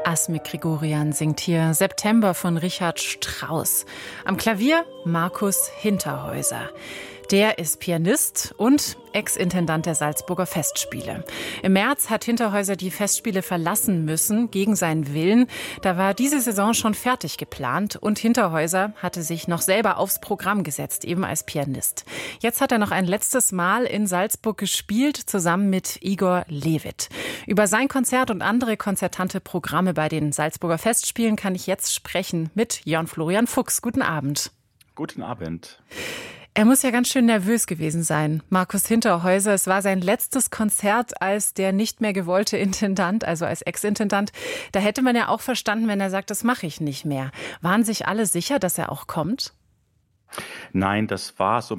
Asmik Grigorian singt hier September von Richard Strauss. Am Klavier Markus Hinterhäuser. Der ist Pianist und Ex-Intendant der Salzburger Festspiele. Im März hat Hinterhäuser die Festspiele verlassen müssen, gegen seinen Willen. Da war diese Saison schon fertig geplant und Hinterhäuser hatte sich noch selber aufs Programm gesetzt, eben als Pianist. Jetzt hat er noch ein letztes Mal in Salzburg gespielt, zusammen mit Igor Levit. Über sein Konzert und andere konzertante Programme bei den Salzburger Festspielen kann ich jetzt sprechen mit Jörn Florian Fuchs. Guten Abend. Guten Abend. Er muss ja ganz schön nervös gewesen sein, Markus Hinterhäuser. Es war sein letztes Konzert als der nicht mehr gewollte Intendant, also als Ex-Intendant. Da hätte man ja auch verstanden, wenn er sagt, das mache ich nicht mehr. Waren sich alle sicher, dass er auch kommt? Nein, das war so